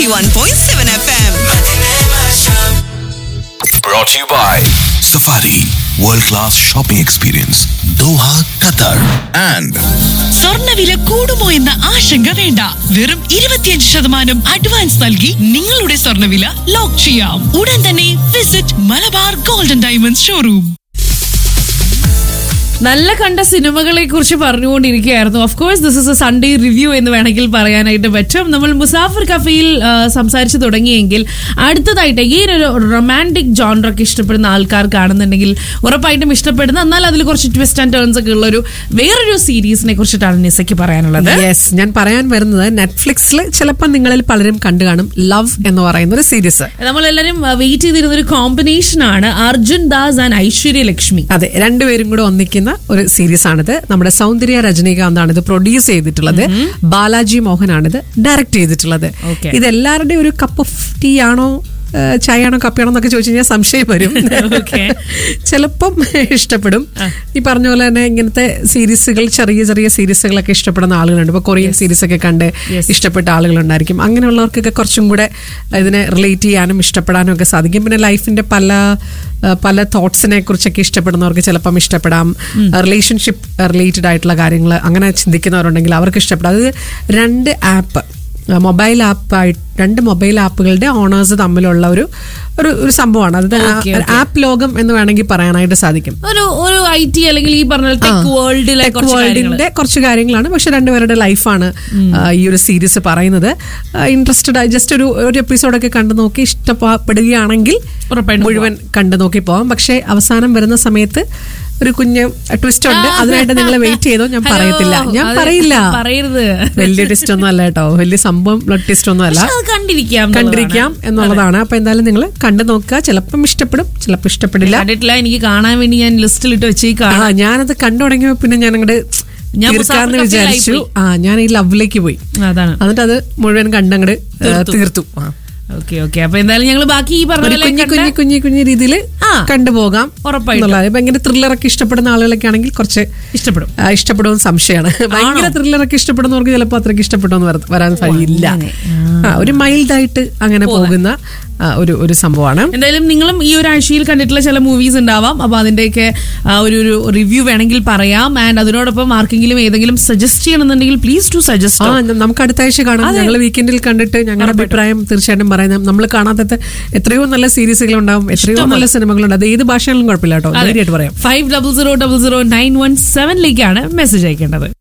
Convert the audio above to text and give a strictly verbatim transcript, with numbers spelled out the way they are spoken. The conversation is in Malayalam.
ninety-one point seven F M. Brought to you by Safari World Class Shopping Experience, Doha, Qatar, and സ്വർണ്ണവില കൂടുമോ എന്ന ആശങ്ക വേണ്ട. വെറും ഇരുപത്തിയഞ്ച് ശതമാനം അഡ്വാൻസ് നൽകി നിങ്ങളുടെ സ്വർണ്ണവില ലോക്ക് ചെയ്യാം. ഉടൻ തന്നെ visit Malabar golden diamonds showroom. നല്ല കണ്ട സിനിമകളെ കുറിച്ച് പറഞ്ഞുകൊണ്ടിരിക്കുകയായിരുന്നു. Of course this is A Sunday review എന്ന് വേണമെങ്കിൽ പറയാനായിട്ട് പറ്റും. നമ്മൾ മുസാഫിർ കഫയിൽ സംസാരിച്ചു തുടങ്ങിയെങ്കിൽ അടുത്തതായിട്ട് ഈ ഒരു റൊമാൻറ്റിക് ജോൺറൊക്കെ ഇഷ്ടപ്പെടുന്ന ആൾക്കാർക്കാണെന്നുണ്ടെങ്കിൽ ഉറപ്പായിട്ടും ഇഷ്ടപ്പെടുന്ന, എന്നാൽ അതിൽ കുറച്ച് ട്വിസ്റ്റ് ആൻഡ് ടേൺസ് ഒക്കെ ഉള്ള ഒരു വേറൊരു സീരീസിനെ കുറിച്ചിട്ടാണ് നിസയ്ക്ക് പറയാനുള്ളത്. യെസ്, ഞാൻ പറയാൻ വരുന്നത് നെറ്റ്ഫ്ലിക്സിൽ ചിലപ്പോൾ നിങ്ങളിൽ പലരും കണ്ടു കാണും, ലവ് എന്ന് പറയുന്ന ഒരു സീരീസ്. നമ്മളെല്ലാരും വെയിറ്റ് ചെയ്തിരുന്ന ഒരു കോമ്പിനേഷൻ ആണ് അർജുൻ ദാസ് ആൻഡ് ഐശ്വര്യ ലക്ഷ്മി. അതെ, രണ്ടുപേരും കൂടെ ഒന്നിക്കുന്ന ഒരു സീരീസ് ആണിത്. നമ്മുടെ സൗന്ദര്യ രജനീകാന്താണ് ഇത് പ്രൊഡ്യൂസ് ചെയ്തിട്ടുള്ളത്. ബാലാജി മോഹനാണ് ഇത് ഡയറക്ട് ചെയ്തിട്ടുള്ളത്. ഇതെല്ലാവരുടെയും ഒരു കപ്പ് ഓഫ് ടീ ആണോ ചായ ആണോ കപ്പിയാണോ എന്നൊക്കെ ചോദിച്ചു കഴിഞ്ഞാൽ സംശയം വരും. ചിലപ്പം ഇഷ്ടപ്പെടും. ഈ പറഞ്ഞ പോലെ തന്നെ ഇങ്ങനത്തെ സീരീസുകൾ, ചെറിയ ചെറിയ സീരീസുകളൊക്കെ ഇഷ്ടപ്പെടുന്ന ആളുകളുണ്ട്. ഇപ്പൊ കൊറിയൻ സീരീസ് ഒക്കെ കണ്ട് ഇഷ്ടപ്പെട്ട ആളുകളുണ്ടായിരിക്കും. അങ്ങനെയുള്ളവർക്കൊക്കെ കുറച്ചും കൂടെ ഇതിനെ റിലേറ്റ് ചെയ്യാനും ഇഷ്ടപ്പെടാനും ഒക്കെ സാധിക്കും. പിന്നെ ലൈഫിന്റെ പല പല തോട്ട്സിനെ കുറിച്ചൊക്കെ ഇഷ്ടപ്പെടുന്നവർക്ക് ചിലപ്പം ഇഷ്ടപ്പെടാം. റിലേഷൻഷിപ്പ് റിലേറ്റഡ് ആയിട്ടുള്ള കാര്യങ്ങൾ അങ്ങനെ ചിന്തിക്കുന്നവരുണ്ടെങ്കിൽ അവർക്ക് ഇഷ്ടപ്പെടാം. അത് രണ്ട് ആപ്പ്, മൊബൈൽ ആപ്പായിട്ട് രണ്ട് മൊബൈൽ ആപ്പുകളുടെ ഓണേഴ്സ് തമ്മിലുള്ള ഒരു ഒരു സംഭവമാണ്. അത് ആപ്പ് ലോകം എന്ന് വേണമെങ്കിൽ പറയാനായിട്ട് സാധിക്കും. ഒരു ഒരു ഐ ടി അല്ലെങ്കിൽ ഈ പറഞ്ഞ ടെക് വേൾഡിലെ വേൾഡിന്റെ കുറച്ച് കാര്യങ്ങളാണ്. പക്ഷെ രണ്ടുപേരുടെ ലൈഫാണ് ഈ ഒരു സീരീസ് പറയുന്നത്. ഇൻട്രസ്റ്റഡ് ആയി ജസ്റ്റ് ഒരു ഒരു എപ്പിസോഡൊക്കെ കണ്ടു നോക്കി ഇഷ്ടപ്പെടുകയാണെങ്കിൽ മുഴുവൻ കണ്ടു നോക്കി പോവാം. പക്ഷെ അവസാനം വരുന്ന സമയത്ത് ഒരു കുഞ്ഞ് ട്വിസ്റ്റ് ഉണ്ട്. അതിനായിട്ട് നിങ്ങൾ വെയിറ്റ് ചെയ്തോ. ഞാൻ പറയത്തില്ല, ഞാൻ പറയില്ല. പറയരുത്. വലിയ ട്വിസ്റ്റ് ഒന്നും അല്ല കേട്ടോ, വലിയ സംഭവം ബ്ലഡ് ട്വിസ്റ്റ് ഒന്നും അല്ല. കണ്ടിരിക്കാം കണ്ടിരിക്കാം എന്നുള്ളതാണ്. അപ്പൊ എന്തായാലും നിങ്ങൾ കണ്ടു നോക്കുക. ചിലപ്പം ഇഷ്ടപ്പെടും, ചിലപ്പോൾ ഇഷ്ടപ്പെടില്ല. കണ്ടിട്ടില്ല, എനിക്ക് കാണാൻ വേണ്ടി ഞാൻ ലിസ്റ്റിലിട്ട് വെച്ചേക്കാം. ഞാനത് കണ്ടു തുടങ്ങിയപ്പോ പിന്നെ ഞാൻ അങ്ങോട്ട് തീർക്കാന്ന് വിചാരിച്ചു. ആ ഞാൻ ഈ ലവിലേക്ക് പോയി. അതാണ്. എന്നിട്ട് അത് മുഴുവൻ കണ്ടങ്ങട് തീർത്തു. ഓക്കെ ഓക്കെ അപ്പൊ എന്തായാലും ഞങ്ങൾ ബാക്കി ഈ പറഞ്ഞ കുഞ്ഞു കുഞ്ഞു കുഞ്ഞു കുഞ്ഞു രീതിയിൽ കണ്ടുപോകാം. ഉറപ്പായിട്ടുള്ള ഭയങ്കര ത്രില്ലറൊക്കെ ഇഷ്ടപ്പെടുന്ന ആളുകളൊക്കെ ആണെങ്കിൽ കുറച്ച് ഇഷ്ടപ്പെടും ഇഷ്ടപ്പെടുമെന്ന് സംശയമാണ്. ഭയങ്കര ത്രില്ലറൊക്കെ ഇഷ്ടപ്പെടുന്നവർക്ക് ചിലപ്പോൾ അത്രയ്ക്ക് ഇഷ്ടപ്പെടുമെന്ന് വരാൻ കഴിയില്ല. ഒരു മൈൽഡായിട്ട് അങ്ങനെ പോകുന്ന ഒരു ഒരു സംഭവമാണ്. എന്തായാലും നിങ്ങളും ഈ ഒരു ആഴ്ചയിൽ കണ്ടിട്ടുള്ള ചില മൂവീസ് ഉണ്ടാവാം. അപ്പൊ അതിന്റെയൊക്കെ ഒരു ഒരു റിവ്യൂ വേണമെങ്കിൽ പറയാം. ആൻഡ് അതിനോടൊപ്പം ആർക്കെങ്കിലും ഏതെങ്കിലും സജസ്റ്റ് ചെയ്യണമെന്നുണ്ടെങ്കിൽ പ്ലീസ് ടു സജസ്റ്റ്. നമുക്ക് അടുത്ത ആഴ്ച കാണാം. ഞങ്ങൾ വീക്കെൻഡിൽ കണ്ടിട്ട് ഞങ്ങളുടെ അഭിപ്രായം തീർച്ചയായിട്ടും പറയുന്നത്. നമ്മൾ കാണാത്ത എത്രയോ നല്ല സീരീസുകൾ ഉണ്ടാവും, എത്രയോ നല്ല സിനിമകളുണ്ട്. അത് ഏത് ഭാഷകളിലും കുഴപ്പമില്ല കേട്ടോ, ധൈര്യമായിട്ട് പറയാം. Five double zero double zero nine one സെവനിലേക്കാണ് message അയക്കേണ്ടത്.